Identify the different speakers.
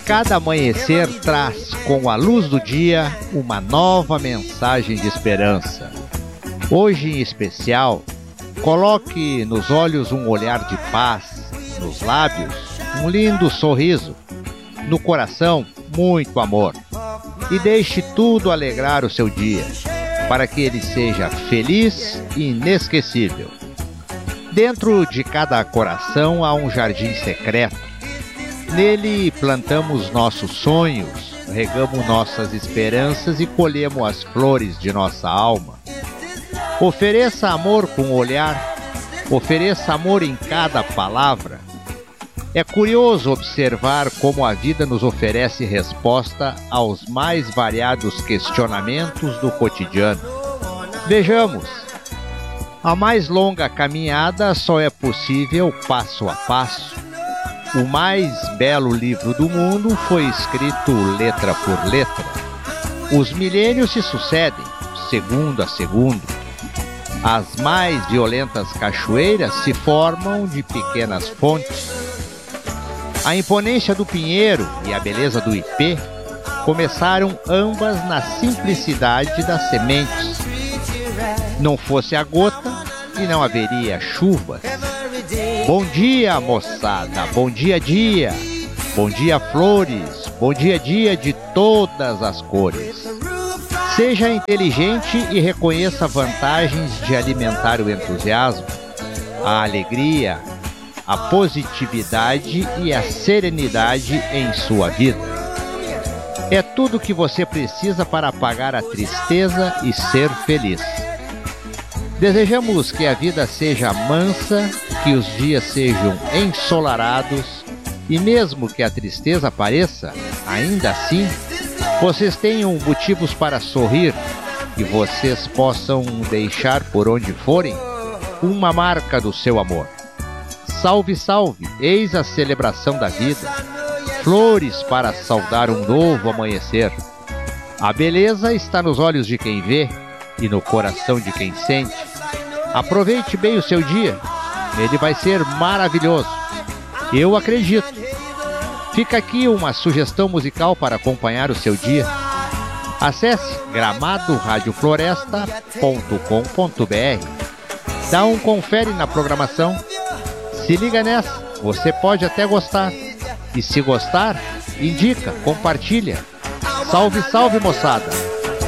Speaker 1: Cada amanhecer traz, com a luz do dia, uma nova mensagem de esperança. Hoje, em especial, coloque nos olhos um olhar de paz, nos lábios, um lindo sorriso, no coração, muito amor. E deixe tudo alegrar o seu dia, para que ele seja feliz e inesquecível. Dentro de cada coração há um jardim secreto. Nele plantamos nossos sonhos, regamos nossas esperanças e colhemos as flores de nossa alma. Ofereça amor com o olhar, ofereça amor em cada palavra. É curioso observar como a vida nos oferece resposta aos mais variados questionamentos do cotidiano. Vejamos, a mais longa caminhada só é possível passo a passo. O mais belo livro do mundo foi escrito letra por letra. Os milênios se sucedem, segundo a segundo. As mais violentas cachoeiras se formam de pequenas fontes. A imponência do pinheiro e a beleza do ipê começaram ambas na simplicidade das sementes. Não fosse a gota e não haveria chuvas. Bom dia, moçada, bom dia, dia. Bom dia, flores, bom dia, dia de todas as cores. Seja inteligente e reconheça vantagens de alimentar o entusiasmo, a alegria, a positividade e a serenidade em sua vida. É tudo o que você precisa para apagar a tristeza e ser feliz. Desejamos que a vida seja mansa, que os dias sejam ensolarados e mesmo que a tristeza apareça, ainda assim, vocês tenham motivos para sorrir e vocês possam deixar por onde forem uma marca do seu amor. Salve, salve, eis a celebração da vida, flores para saudar um novo amanhecer. A beleza está nos olhos de quem vê e no coração de quem sente. Aproveite bem o seu dia, ele vai ser maravilhoso. Eu acredito. Fica aqui uma sugestão musical para acompanhar o seu dia. Acesse gramadoradiofloresta.com.br. Dá um confere na programação. Se liga nessa, você pode até gostar. E se gostar, indica, compartilha. Salve, salve, moçada!